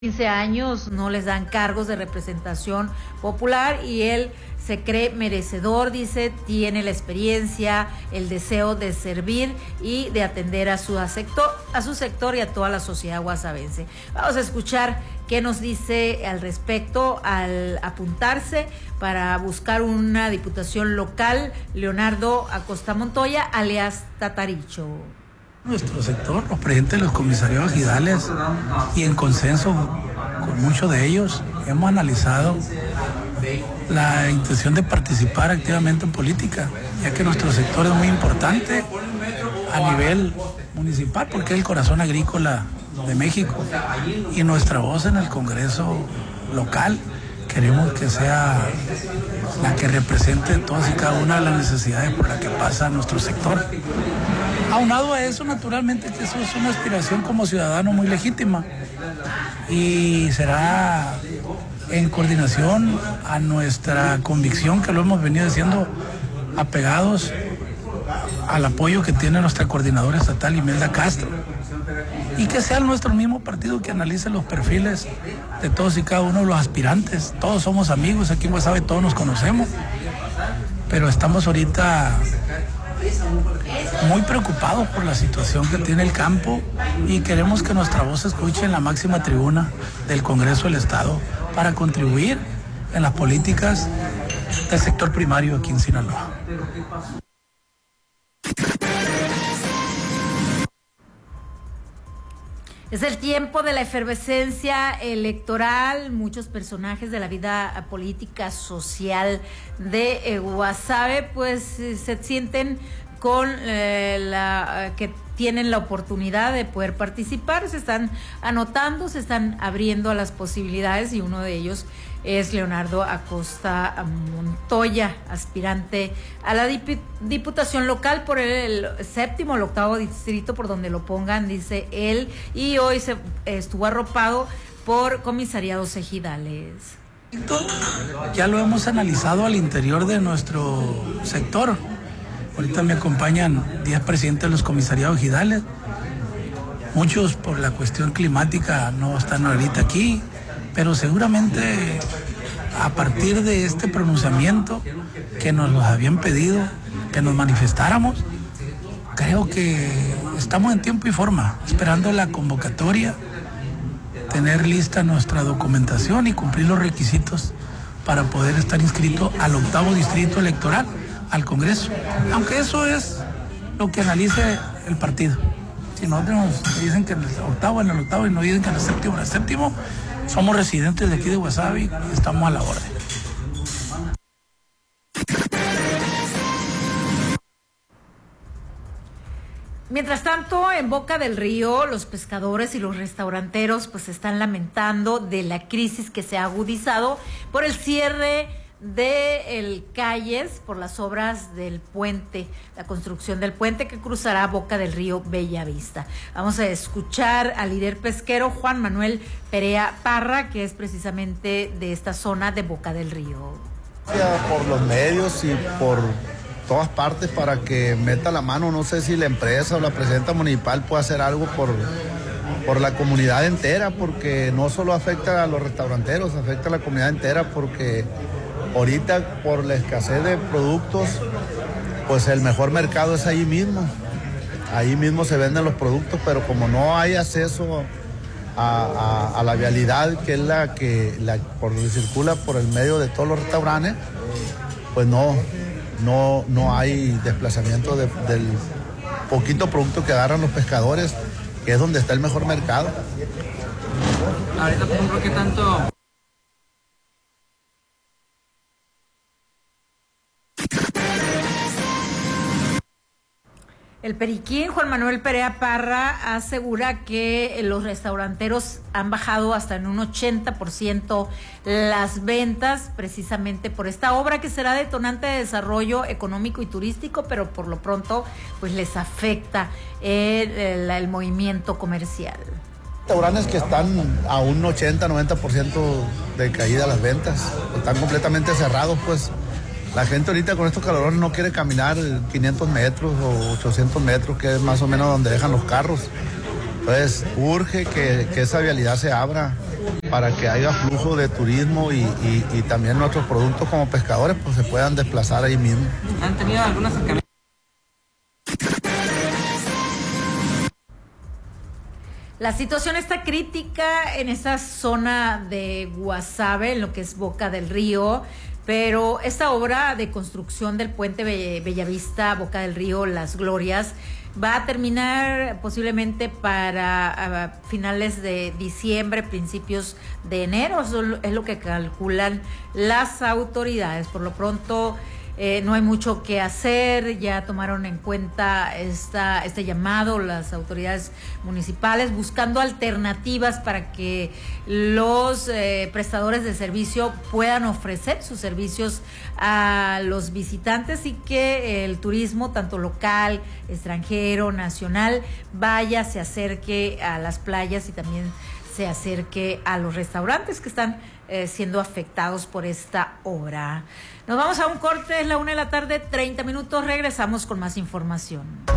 15 años no les dan cargos de representación popular y él se cree merecedor, dice, tiene la experiencia, el deseo de servir y de atender a su sector y a toda la sociedad guasavense. Vamos a escuchar qué nos dice al respecto al apuntarse para buscar una diputación local, Leonardo Acosta Montoya, alias Tataricho. Nuestro sector, los presidentes de los comisariados ejidales y en consenso con muchos de ellos hemos analizado la intención de participar activamente en política, ya que nuestro sector es muy importante a nivel municipal porque es el corazón agrícola de México y nuestra voz en el Congreso local queremos que sea la que represente todas y cada una de las necesidades por las que pasa nuestro sector. Aunado a eso, naturalmente, que eso es una aspiración como ciudadano muy legítima y será en coordinación a nuestra convicción, que lo hemos venido diciendo, apegados al apoyo que tiene nuestra coordinadora estatal, Imelda Castro, y que sea nuestro mismo partido que analice los perfiles de todos y cada uno de los aspirantes. Todos somos amigos, aquí en Guasave todos nos conocemos, pero estamos ahorita muy preocupados por la situación que tiene el campo y queremos que nuestra voz se escuche en la máxima tribuna del Congreso del Estado para contribuir en las políticas del sector primario aquí en Sinaloa. Es el tiempo de la efervescencia electoral. Muchos personajes de la vida política, social de Guasave, pues se sienten con que tienen la oportunidad de poder participar, se están anotando, se están abriendo a las posibilidades y uno de ellos es Leonardo Acosta Montoya, aspirante a la diputación local por el séptimo o el octavo distrito, por donde lo pongan, dice él, y hoy se estuvo arropado por comisariados ejidales. Ya lo hemos analizado al interior de nuestro sector. Ahorita me acompañan 10 presidentes de los comisariados ejidales. Muchos por la cuestión climática no están ahorita aquí, pero seguramente a partir de este pronunciamiento que nos los habían pedido, que nos manifestáramos, creo que estamos en tiempo y forma, esperando la convocatoria, tener lista nuestra documentación y cumplir los requisitos para poder estar inscrito al octavo distrito electoral, al Congreso, aunque eso es lo que analice el partido. Si nosotros nos dicen que en el octavo, y nos dicen que en el séptimo, somos residentes de aquí de Guasave y estamos a la orden. Mientras tanto, en Boca del Río, los pescadores y los restauranteros pues están lamentando de la crisis que se ha agudizado por el cierre de calles por las obras del puente, la construcción del puente que cruzará Boca del Río Bellavista. Vamos a escuchar al líder pesquero Juan Manuel Perea Parra, que es precisamente de esta zona de Boca del Río. Por los medios y por todas partes para que meta la mano, no sé si la empresa o la presidenta municipal puede hacer algo por la comunidad entera, porque no solo afecta a los restauranteros, afecta a la comunidad entera, porque ahorita por la escasez de productos, pues el mejor mercado es ahí mismo se venden los productos, pero como no hay acceso a la vialidad, que es la que circula por el medio de todos los restaurantes, pues no hay desplazamiento del poquito producto que agarran los pescadores, que es donde está el mejor mercado. Ahorita, por ejemplo, ¿qué tanto? El periquín Juan Manuel Perea Parra asegura que los restauranteros han bajado hasta en un 80% las ventas, precisamente por esta obra que será detonante de desarrollo económico y turístico, pero por lo pronto pues les afecta el movimiento comercial. Restaurantes que están a un 80-90% de caída las ventas, están completamente cerrados, pues. La gente ahorita con estos calorones no quiere caminar 500 metros o 800 metros, que es más o menos donde dejan los carros. Entonces urge que esa vialidad se abra para que haya flujo de turismo y también nuestros productos como pescadores pues se puedan desplazar ahí mismo. ¿Han tenido algún acercamiento? La situación está crítica en esa zona de Guasave, en lo que es Boca del Río, pero esta obra de construcción del puente Bellavista, Boca del Río, Las Glorias, va a terminar posiblemente para finales de diciembre, principios de enero. Eso es lo que calculan las autoridades. Por lo pronto, no hay mucho que hacer. Ya tomaron en cuenta este llamado las autoridades municipales, buscando alternativas para que los prestadores de servicio puedan ofrecer sus servicios a los visitantes y que el turismo, tanto local, extranjero, nacional, vaya, se acerque a las playas y también se acerque a los restaurantes que están siendo afectados por esta obra. Nos vamos a un corte, es la 1:30 p.m, regresamos con más información.